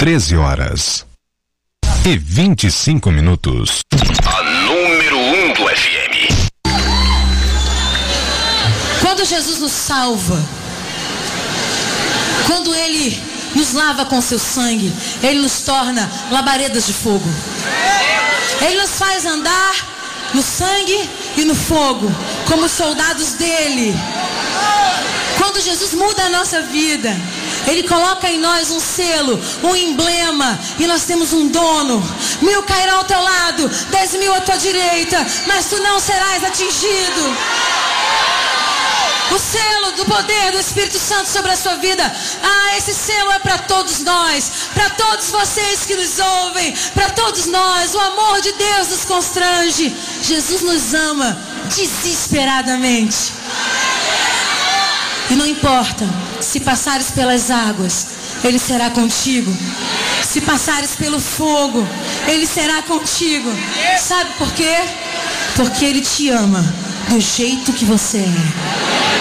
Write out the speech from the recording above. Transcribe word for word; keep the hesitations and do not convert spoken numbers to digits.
treze horas e vinte e cinco minutos. A número um do F M. Quando Jesus nos salva, quando Ele nos lava com seu sangue, Ele nos torna labaredas de fogo. Ele nos faz andar no sangue e no fogo, como soldados dele. Quando Jesus muda a nossa vida, Ele coloca em nós um selo, um emblema, e nós temos um dono. Mil cairão ao teu lado, dez mil à tua direita, mas tu não serás atingido. O selo do poder do Espírito Santo sobre a sua vida. Ah, esse selo é para todos nós, para todos vocês que nos ouvem, para todos nós. O amor de Deus nos constrange. Jesus nos ama desesperadamente. E não importa se passares pelas águas, Ele será contigo. Se passares pelo fogo, Ele será contigo. Sabe por quê? Porque Ele te ama do jeito que você é.